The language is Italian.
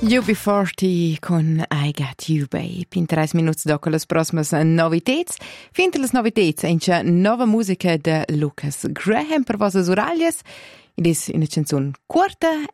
UB40 con I Got You Babe. In 3 minuti dopo le prossime novità. Finite le novità in c'è nuova musica di Lucas Graham per vostre oralias. Ed è una canzone corta